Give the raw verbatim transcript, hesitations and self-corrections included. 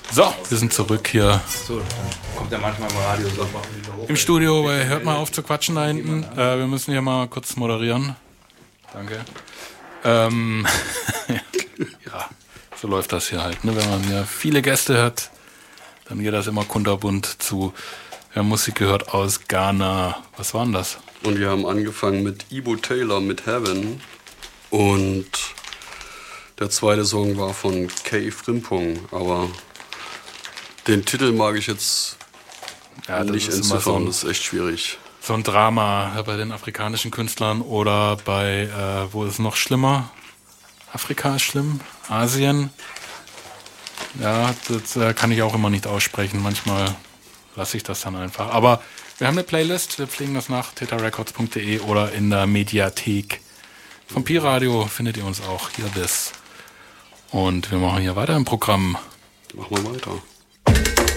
So, wir sind zurück hier. So, dann kommt er manchmal im Radio so. Im Studio, weil hört mal auf zu quatschen da hinten. Äh, wir müssen hier mal kurz moderieren. Danke. Ähm, ja, so läuft das hier halt. Ne? Wenn man hier viele Gäste hat, dann geht das immer kunterbunt zu. Wir haben Musik gehört aus Ghana. Was war denn das? Und wir haben angefangen mit Ibo Taylor mit Heaven. Und der zweite Song war von Kay Frimpong. Aber den Titel mag ich jetzt ja, nicht entziffern. So ein, das ist echt schwierig. So ein Drama bei den afrikanischen Künstlern oder bei, äh, wo ist es noch schlimmer? Afrika ist schlimm, Asien. Ja, das äh, kann ich auch immer nicht aussprechen. Manchmal lasse ich das dann einfach. Aber wir haben eine Playlist, wir pflegen das nach tetarecords punkt de oder in der Mediathek. Vom Pi-Radio findet ihr uns auch, hier this. Und wir machen hier weiter im Programm. Machen wir weiter.